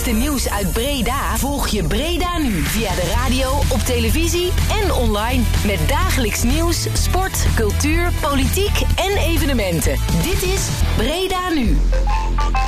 laatste nieuws uit Breda volg je Breda nu via de radio, op televisie en online. Met dagelijks nieuws, sport, cultuur, politiek en evenementen. Dit is Breda Nu.